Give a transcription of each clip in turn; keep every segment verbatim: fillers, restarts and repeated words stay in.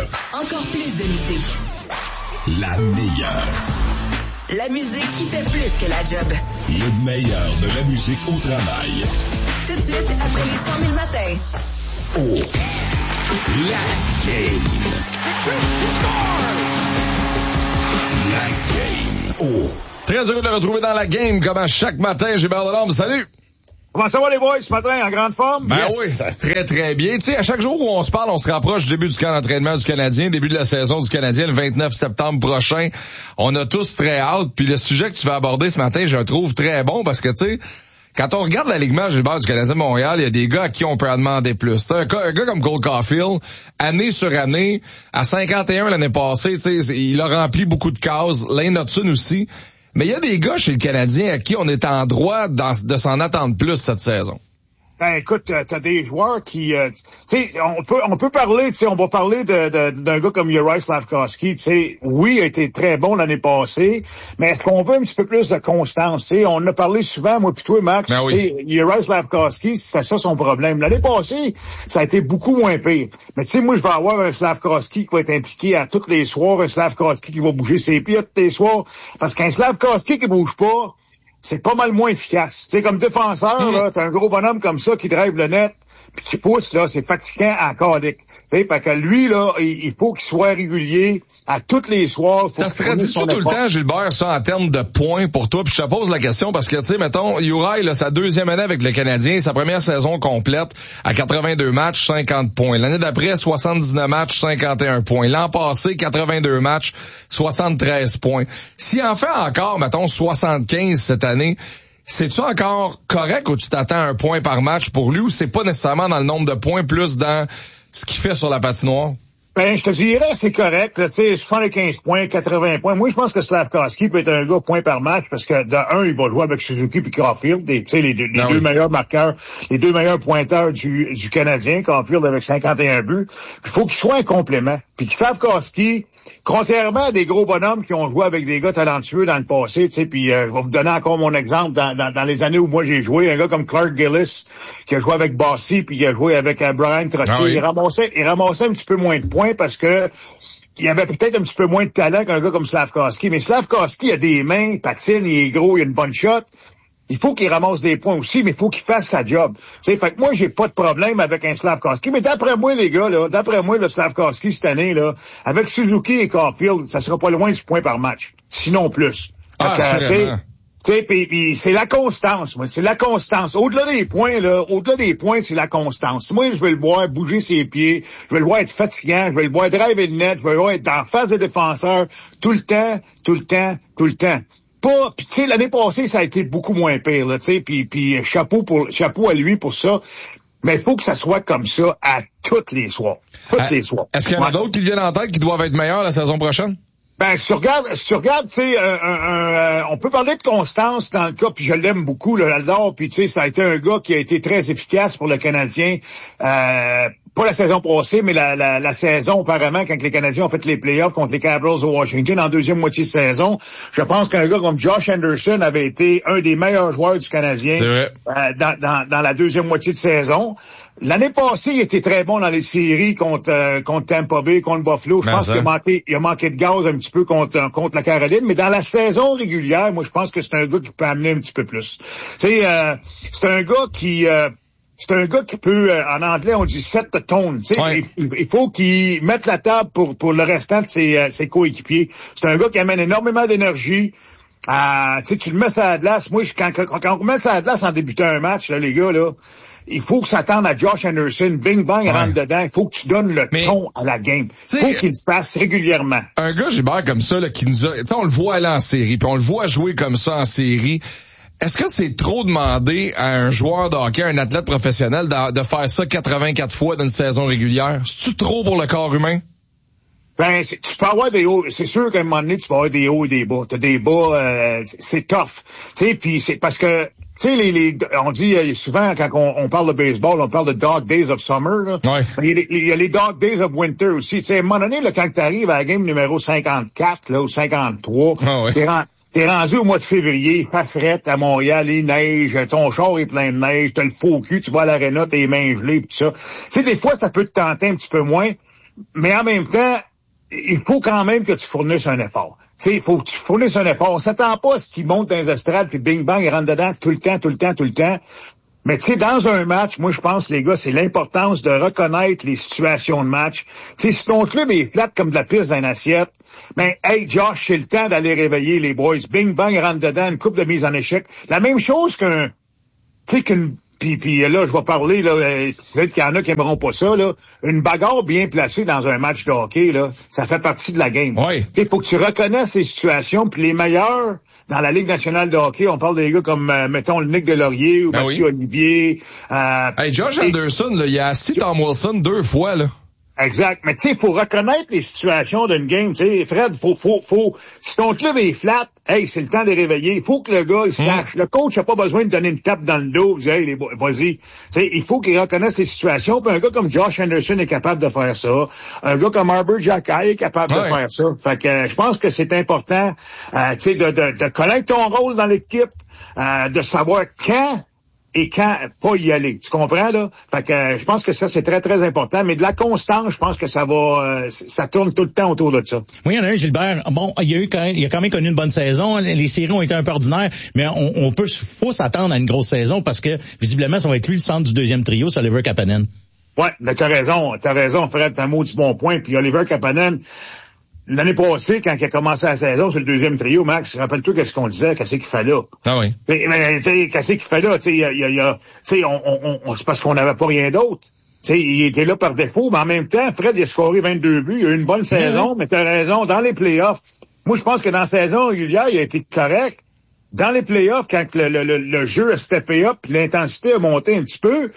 meilleure. Encore plus de musique. La meilleure. La musique qui fait plus que la job. Le meilleur de la musique au travail. Tout de suite, après les cent mille matins. Oh. La game. La game. Oh. Très heureux de le retrouver dans la game, comme à chaque matin. Gilbert Delorme, salut! Comment ça va les boys ce matin, en grande forme? Ben Yes. oui, très très bien. Tu sais, à chaque jour où on se parle, on se rapproche du début du camp d'entraînement du Canadien, début de la saison du Canadien, le vingt-neuf septembre prochain. On a tous très hâte. Puis le sujet que tu vas aborder ce matin, je le trouve très bon parce que, tu sais, quand on regarde l'alignement, Gilbert, du Canadien de Montréal, il y a des gars à qui on peut en demander plus. Un gars, un gars comme Cole Caulfield, année sur année, à cinquante et un l'année passée, tu sais, il a rempli beaucoup de cases. Lane Hudson aussi. Mais il y a des gars chez le Canadien à qui on est en droit de s'en attendre plus cette saison. Ben écoute, t'as, t'as des joueurs qui, euh, tu sais, on peut, on peut parler, tu sais, on va parler de, de, d'un gars comme Juraj Slafkovský, tu sais, oui, il a été très bon l'année passée, mais est-ce qu'on veut un petit peu plus de constance, tu sais, on en a parlé souvent, moi pis toi, Max, ben tu sais, oui. Juraj Slafkovský, c'est ça son problème. L'année passée, ça a été beaucoup moins pire. Mais tu sais, moi, je vais avoir un Slafkovský qui va être impliqué à tous les soirs, un Slafkovský qui va bouger ses pieds à tous les soirs, parce qu'un Slafkovský qui bouge pas, c'est pas mal moins efficace. Tu sais, comme défenseur, mmh. là, t'as un gros bonhomme comme ça qui drive le net, puis qui pousse, là, c'est fatigant à calique. Tu sais, fait que lui, là, il, il faut qu'il soit régulier à tous les soirs. Ça se traduit tout le temps, Gilbert, ça, en termes de points pour toi? Puis je te pose la question parce que, tu sais, mettons, Juraj, là, sa deuxième année avec le Canadien, sa première saison complète à quatre-vingt-deux matchs, cinquante points. L'année d'après, soixante-dix-neuf matchs, cinquante et un points. L'an passé, quatre-vingt-deux matchs, soixante-treize points. S'il en fait encore, mettons, soixante-quinze cette année, c'est-tu encore correct ou tu t'attends à un point par match pour lui ou c'est pas nécessairement dans le nombre de points, plus dans ce qu'il fait sur la patinoire? Ben, je te dirais, c'est correct, tu sais, soixante-quinze points, quatre-vingts points. Moi, je pense que Slafkovský peut être un gars point par match parce que, de un, il va jouer avec Suzuki puis Caulfield, tu sais, les, deux, les ah deux oui. meilleurs marqueurs, les deux meilleurs pointeurs du, du Canadien, Caulfield avec cinquante et un buts. Il faut qu'il soit un complément. Puis Slafkovský, contrairement à des gros bonhommes qui ont joué avec des gars talentueux dans le passé, tu sais, puis euh, je vais vous donner encore mon exemple dans, dans, dans les années où moi j'ai joué, un gars comme Clark Gillis qui a joué avec Bossy puis qui a joué avec euh, Brian Trottier, ah oui. il ramassait, il ramassait un petit peu moins de points parce que il avait peut-être un petit peu moins de talent qu'un gars comme Slafkovský, mais Slafkovský a des mains, il patine, il est gros, il a une bonne shot. Il faut qu'il ramasse des points aussi, mais il faut qu'il fasse sa job. Tu sais, fait que moi, j'ai pas de problème avec un Slafkovský. Mais d'après moi, les gars, là, d'après moi, le Slafkovský cette année, là, avec Suzuki et Caulfield, ça sera pas loin du point par match. Sinon plus. Ah, fait que, tu sais, puis, puis c'est la constance, moi. C'est la constance. Au-delà des points, là, au-delà des points, c'est la constance. Moi, je vais le voir bouger ses pieds. Je vais le voir être fatigant. Je vais le voir driver le net. Je vais le voir être en face des défenseurs tout le temps, tout le temps, tout le temps. Pas, puis tu sais, l'année passée, ça a été beaucoup moins pire, là, tu sais, puis puis chapeau pour chapeau à lui pour ça. Mais il faut que ça soit comme ça à toutes les soirs. Toutes euh, les soirs. Est-ce qu'il y en a d'autres qui viennent en tête qui doivent être meilleurs la saison prochaine? Ben, si tu regardes, si tu regardes, tu sais, un, un, un, on peut parler de constance dans le cas, puis je l'aime beaucoup, le Lazare, puis tu sais, ça a été un gars qui a été très efficace pour le Canadien. Euh, pas la saison passée, mais la, la, la saison auparavant, quand les Canadiens ont fait les playoffs contre les Capitals de Washington en deuxième moitié de saison. Je pense qu'un gars comme Josh Anderson avait été un des meilleurs joueurs du Canadien euh, dans, dans, dans la deuxième moitié de saison. L'année passée, il était très bon dans les séries contre euh, contre Tampa Bay, contre Buffalo. Je pense qu'il a manqué, il a manqué de gaz un petit peu contre contre la Caroline, mais dans la saison régulière, moi je pense que c'est un gars qui peut amener un petit peu plus. Tu sais, euh, c'est un gars qui euh, c'est un gars qui peut, euh, en anglais, on dit set the tone. Tu sais, ouais. il, il faut qu'il mette la table pour pour le restant de ses, euh, ses coéquipiers. C'est un gars qui amène énormément d'énergie. Euh, tu sais, tu le mets sur la glace. Moi, je, quand, quand, quand on met sur la glace en débutant un match, là, les gars, là, il faut que ça tende à Josh Anderson. Bing bang, ouais. rentre dedans. Il faut que tu donnes le Mais, ton à la game. Il faut qu'il le fasse régulièrement. Un gars, Gilbert, comme ça, là, qui nous a, tu sais, on le voit aller en série, puis on le voit jouer comme ça en série. Est-ce que c'est trop demandé à un joueur de hockey, un athlète professionnel, de, de faire ça quatre-vingt-quatre fois dans une saison régulière? C'est-tu trop pour le corps humain? Ben, tu peux avoir des hauts. C'est sûr qu'à un moment donné, tu vas avoir des hauts et des bas. T'as des bas, euh, c'est tough. Tu sais, puis c'est parce que, tu sais, les, les, on dit souvent quand on, on parle de baseball, on parle de dog days of summer. Là. Ouais. Il, y a les, il y a les dog days of winter aussi. Tu sais, à un moment donné, là, quand tu arrives à la game numéro cinquante-quatre, là, ou cinquante-trois, ah ouais. t'es rendu T'es rendu au mois de février, pas frette à Montréal, il neige, ton char est plein de neige, t'as le faux cul, tu vas à l'aréna, t'es mains gelées, pis tout ça. Tu sais, des fois, ça peut te tenter un petit peu moins, mais en même temps, il faut quand même que tu fournisses un effort. Tu sais, il faut que tu fournisses un effort. On s'attend pas à ce qu'ils montent dans les estrades, puis bing bang, ils rentrent dedans tout le temps, tout le temps, tout le temps. Mais tu sais, dans un match, moi je pense, les gars, c'est l'importance de reconnaître les situations de match. Tu sais, si ton club est flat comme de la piste dans une assiette, ben, hey Josh, c'est le temps d'aller réveiller les boys. Bing bang, ils rentrent dedans, une coupe de mise en échec. La même chose qu'un, tu sais, qu'une Puis, puis là, je vais parler, là, peut-être qu'il y en a qui aimeront pas ça, là. Une bagarre bien placée dans un match de hockey, là, ça fait partie de la game. Oui. Il faut que tu reconnaisses ces situations, puis les meilleurs dans la Ligue nationale de hockey, on parle des gars comme, euh, mettons, le Nick Delorier ou ben Mathieu oui. Olivier. Euh, hey, Josh et... Anderson, là, il a assis Tom Wilson deux fois, là. Exact. Mais tu sais, il faut reconnaître les situations d'une game. Tu sais, Fred, faut, faut, faut. Si ton club est flat, hey, c'est le temps de les réveiller. Il faut que le gars, il sache. Mm. Le coach n'a pas besoin de donner une tape dans le dos. Il dit, hey, les, vas-y. Tu sais, il faut qu'il reconnaisse les situations. Puis un gars comme Josh Anderson est capable de faire ça. Un gars comme Arbor Xhekaj est capable ouais. de faire ça. Fait que euh, je pense que c'est important, euh, tu sais, de, de, de connaître ton rôle dans l'équipe, euh, de savoir quand et quand pas y aller. Tu comprends, là? Fait que euh, je pense que ça, c'est très, très important. Mais de la constance, je pense que ça va, euh, ça tourne tout le temps autour de ça. Oui, il y en a un, Gilbert. Bon, il y a eu quand même, il a quand même connu une bonne saison. Les séries ont été un peu ordinaires, mais on, on peut, faut s'attendre à une grosse saison parce que, visiblement, ça va être lui le centre du deuxième trio, c'est Oliver Kapanen. Ouais, mais t'as raison. T'as raison, Fred. T'as un mot du bon point. Puis Oliver Kapanen, l'année passée, quand il a commencé la saison sur le deuxième trio, Max, rappelle-toi qu'est-ce qu'on disait, qu'est-ce qu'il fait là? Ah oui. Mais, mais tu sais, qu'est-ce qu'il fait là? Tu sais, il y a, il y a, tu sais, on, on, on, c'est parce qu'on n'avait pas rien d'autre. Tu sais, il était là par défaut, mais en même temps, Fred, il a scoré vingt-deux buts, il a eu une bonne saison, mmh. mais t'as raison, dans les playoffs, moi, je pense que dans la saison régulière, il a été correct. Dans les playoffs, quand le, le, le, le jeu a steppé up, l'intensité a monté un petit peu,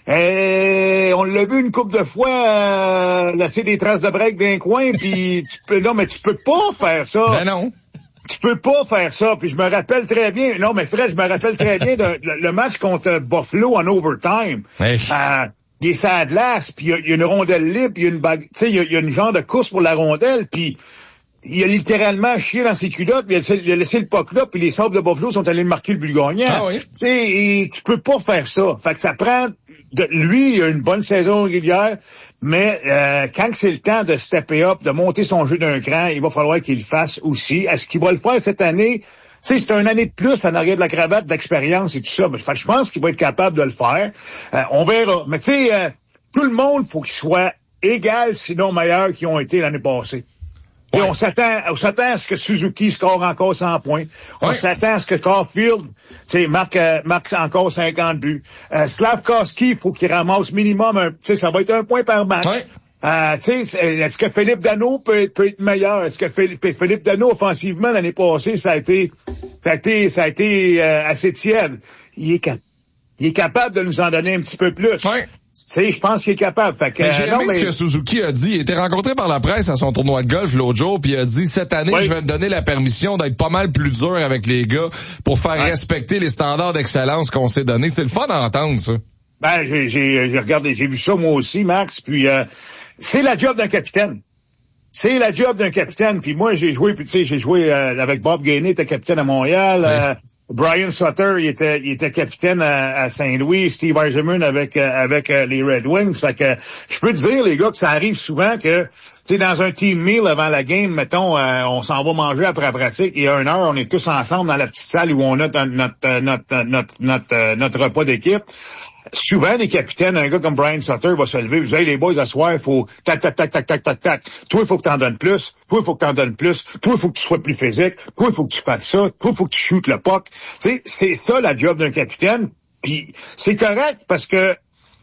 et on l'a vu une couple de fois euh, laisser des traces de break d'un coin, puis tu peux non mais tu peux pas faire ça. Ben non. Tu peux pas faire ça. Puis je me rappelle très bien. Non mais Fred, je me rappelle très bien de, le, le match contre Buffalo en overtime. Hey. Euh, il est sur la glace, puis il y, y a une rondelle libre, puis il y a une bague, tu sais, il y, y a une genre de course pour la rondelle, puis il a littéralement chié dans ses culottes, puis il a laissé le puck là, puis les Sabres de Buffalo sont allés marquer le but gagnant. Ah oui. Tu sais, tu peux pas faire ça. Fait que ça prend de, lui, il a une bonne saison régulière, mais euh, quand c'est le temps de stepper up, de monter son jeu d'un cran, il va falloir qu'il le fasse aussi. Est-ce qu'il va le faire cette année? Tu sais, c'est une année de plus en arrière de la cravate, d'expérience et tout ça. Fait que je pense qu'il va être capable de le faire. Euh, on verra. Mais tu sais, euh, tout le monde, faut qu'il soit égal, sinon meilleur qu'ils ont été l'année passée. Et ouais. on s'attend, on s'attend à ce que Suzuki score encore cent points. On ouais. s'attend à ce que Caulfield, tu sais, marque, euh, marque encore cinquante buts. Euh, Slavkovski, il faut qu'il ramasse minimum un, tu sais, ça va être un point par match. Ouais. Euh, tu sais, est-ce que Philippe Danault peut, peut être meilleur? Est-ce que Philippe, Philippe Danault, offensivement, l'année passée, ça a été, ça a été, ça a été euh, assez tiède. Il est capable. Il est capable de nous en donner un petit peu plus. Ouais. Tu sais, je pense qu'il est capable. Fait que, mais j'ai euh, aimé non, mais... ce que Suzuki a dit. Il était rencontré par la presse à son tournoi de golf l'autre jour, puis il a dit, cette année, oui. je vais me donner la permission d'être pas mal plus dur avec les gars pour faire ouais. respecter les standards d'excellence qu'on s'est donnés. C'est le fun d'entendre, ça. Ben, j'ai, j'ai, j'ai regardé, j'ai vu ça moi aussi, Max, puis euh, c'est la job d'un capitaine. C'est la job d'un capitaine. Puis moi, j'ai joué, puis tu sais, j'ai joué euh, avec Bob Gainey, était capitaine à Montréal. Euh, Brian Sutter, il était, il était capitaine à, à Saint-Louis. Steve Eisenman avec euh, avec euh, les Red Wings. Fait que je peux te dire, les gars, que ça arrive souvent que tu es dans un team meal avant la game, mettons, euh, on s'en va manger après la pratique. Et à une heure, on est tous ensemble dans la petite salle où on a notre notre notre notre notre, notre, euh, notre repas d'équipe. Souvent, les capitaines, un gars comme Brian Sutter va se lever, vous savez, les boys, à soir, il faut tac, tac, tac, tac, tac, tac, tac. Toi, il faut que t'en donnes plus. Toi, il faut que t'en donnes plus. Toi, il faut que tu sois plus physique. Toi, il faut que tu fasses ça. Toi, il faut que tu shootes le puck. Tu sais, c'est ça, la job d'un capitaine. Puis, c'est correct parce que,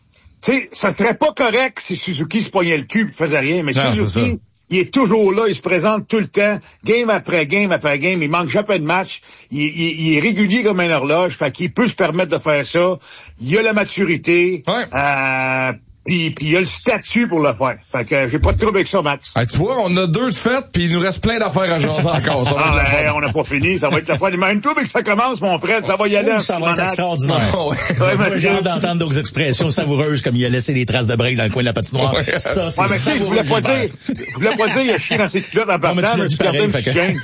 tu sais, ça serait pas correct si Suzuki se pognait le cul et faisait rien. Mais non, Suzuki, il est toujours là, il se présente tout le temps, game après game après game, il manque jamais de match, il, il, il est régulier comme un horloge, fait qu'il peut se permettre de faire ça, il a la maturité, ouais. euh, Puis, puis il y a le statut pour le faire. Fait que j'ai pas de trouble avec ça, Max. Hey, tu vois, on a deux de faites, puis il nous reste plein d'affaires à jaser encore. Ça ah, ben, on n'a pas fini, ça va être la fois. Mais une trouble que ça commence, mon frère, ça va y aller. Oh, ça va être extraordinaire. Ouais. Ouais, Moi, j'ai hâte d'entendre d'autres expressions savoureuses, comme il a laissé des traces de break dans le coin de la patinoire. Ouais. Ça, c'est ouais, mais tu sais, je voulais pas dire, je voulais pas dire, il a chié dans ses culottes en partant, mais tu perdais une petite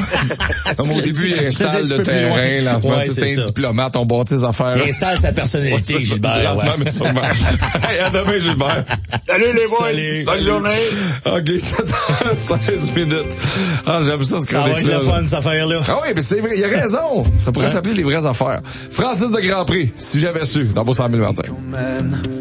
Au début, il installe le terrain, là, en ce moment, c'est un diplomate, on bâtit ses affaires. Il installe sa personnalité, Gilbert. Non, mais sûrement. À demain. demain, Gilbert. Salut les boys. Salut. Bonne journée. OK, sept heures seize minutes. Ah, j'aime ça, ce Ça va être chronique-là. le fun, cette affaire-là. Ah oui, mais c'est vrai, il a raison. Ça pourrait Hein? s'appeler les vraies affaires. Francis de Grand Prix, si j'avais su, dans vos cent mille Martin.